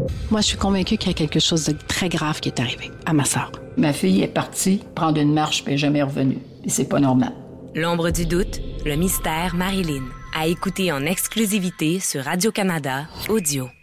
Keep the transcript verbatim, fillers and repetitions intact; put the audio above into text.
Moi, je suis convaincue qu'il y a quelque chose de très grave qui est arrivé à ma sœur. Ma fille est partie prendre une marche puis elle n'est jamais revenue. Et c'est pas normal. L'ombre du doute, le mystère Marilyn. À écouter en exclusivité sur Radio-Canada Audio.